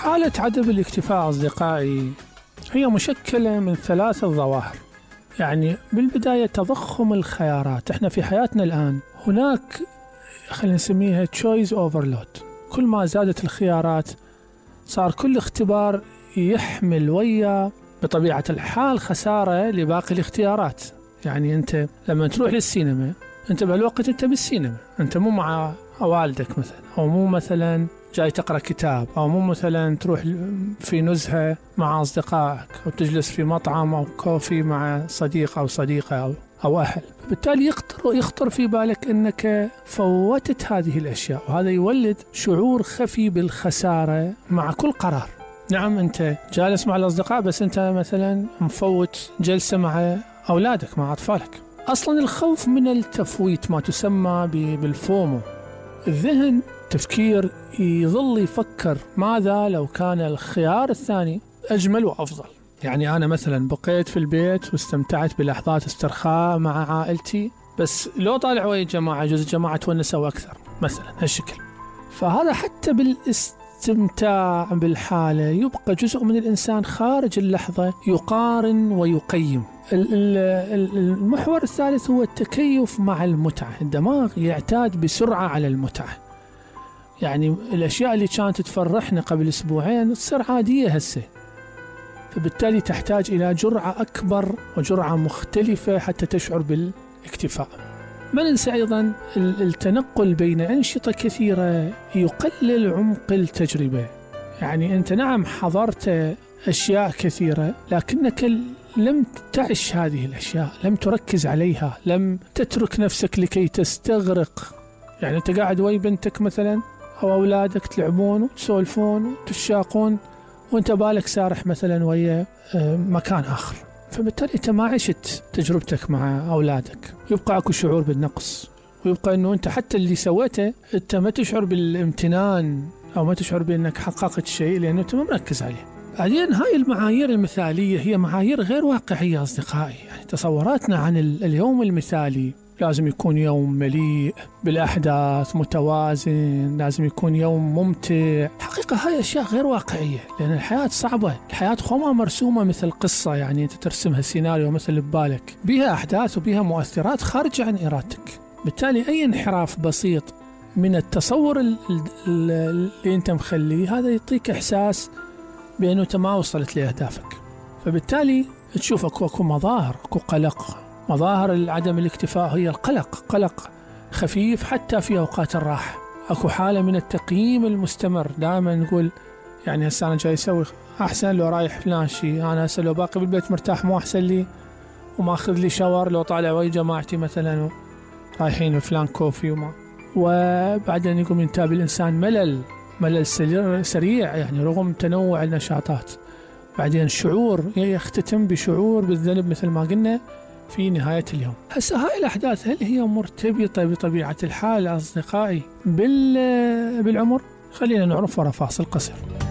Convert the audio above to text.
حالة عدم الاكتفاء أصدقائي هي مشكلة من 3 ظواهر. يعني بالبداية تضخم الخيارات. احنا في حياتنا الآن هناك خلينا نسميها choice overload. كل ما زادت الخيارات صار كل اختبار يحمل ويا بطبيعة الحال خسارة لباقي الاختيارات. يعني أنت لما تروح للسينما أنت بهالوقت أنت بالسينما، أنت مو مع والدك مثلا، أو مو مثلا جاي تقرأ كتاب، أو مو مثلا تروح في نزهة مع أصدقائك، أو تجلس في مطعم أو كوفي مع صديق أو صديقة أو أهل. بالتالي يخطر في بالك أنك فوتت هذه الأشياء، وهذا يولد شعور خفي بالخسارة مع كل قرار. نعم أنت جالس مع الأصدقاء بس أنت مثلا مفوت جلسة مع أولادك، مع أطفالك. أصلا الخوف من التفويت ما تسمى بالفومو. الذهن تفكير يظل يفكر ماذا لو كان الخيار الثاني أجمل وأفضل. يعني أنا مثلا بقيت في البيت واستمتعت بلحظات استرخاء مع عائلتي، بس لو طالع ويا جماعة جزء جماعة تونسوا أكثر مثلا هالشكل. فهذا حتى بالاستمتاع بالحالة يبقى جزء من الإنسان خارج اللحظة يقارن ويقيم. المحور الثالث هو التكيف مع المتعة. الدماغ يعتاد بسرعة على المتعة. يعني الأشياء اللي كانت تفرحنا قبل أسبوعين تصير عادية هسه، فبالتالي تحتاج إلى جرعة أكبر وجرعة مختلفة حتى تشعر بالاكتفاء. ما ننسى أيضا التنقل بين أنشطة كثيرة يقلل عمق التجربة. يعني أنت نعم حضرت أشياء كثيرة لكنك لم تعش هذه الأشياء، لم تركز عليها، لم تترك نفسك لكي تستغرق. يعني أنت قاعد ويا بنتك مثلا أو أولادك تلعبون وتسولفون وتشاقون وأنت بالك سارح مثلا ويا مكان آخر، فبالتالي أنت ما عشت تجربتك مع أولادك. يبقى أكو شعور بالنقص، ويبقى أنه أنت حتى اللي سويته أنت ما تشعر بالامتنان أو ما تشعر بأنك حققت شيء لأنه أنت ما مركز عليه. بعدين هاي المعايير المثالية هي معايير غير واقعية أصدقائي. يعني تصوراتنا عن اليوم المثالي لازم يكون يوم مليء بالأحداث، متوازن، لازم يكون يوم ممتع. حقيقة هاي أشياء غير واقعية، لأن الحياة صعبة. الحياة خما مرسومة مثل قصة، يعني أنت ترسمها سيناريو مثل ببالك، بها أحداث وبها مؤثرات خارجة عن إرادتك. بالتالي أي انحراف بسيط من التصور اللي أنت مخليه هذا يعطيك إحساس بأنه أنت ما وصلت لأهدافك. فبالتالي تشوف أكو مظاهر، أكو قلق. مظاهر عدم الاكتفاء هي القلق، قلق خفيف حتى في أوقات الراحة. أكو حالة من التقييم المستمر، دائما نقول يعني هسه أنا جاي أسوي أحسن لو رايح فلان شيء، أنا هسه لو باقي بالبيت مرتاح مو أحسن لي، وما أخذ لي شاور لو طالع ويا جماعتي مثلا رايحين فلان كوفي وبعدين يقوم ينتابه الإنسان ملل سريع، يعني رغم تنوع النشاطات. بعدين شعور يختتم بشعور بالذنب مثل ما قلنا في نهاية اليوم. هسه هاي الأحداث هل هي مرتبطة بطبيعة الحال أصدقائي بالعمر؟ خلينا نعرف ورا فاصل قصير.